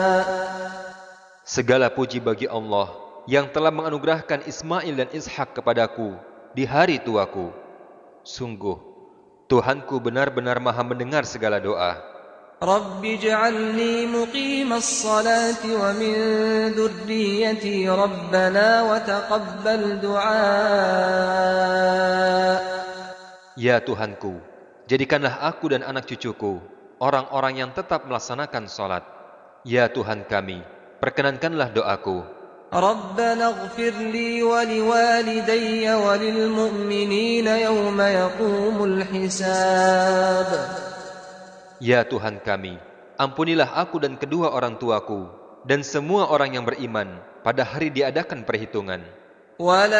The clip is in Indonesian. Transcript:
Segala puji bagi Allah yang telah menganugerahkan Ismail dan Ishak kepadaku di hari tuaku. Sungguh, Tuhanku benar-benar maha mendengar segala doa. رب اجعلني مقيم الصلاة ومن ذريتي ربنا وتقبل دعاء. Ya Tuhanku, jadikanlah aku dan anak cucuku orang-orang yang tetap melaksanakan salat. Ya Tuhan kami, perkenankanlah doaku. ربنا اغفر لي ولوالدي وللمؤمنين يوم يقوم الحساب. Ya Tuhan kami, ampunilah aku dan kedua orang tuaku dan semua orang yang beriman pada hari diadakan perhitungan. ولا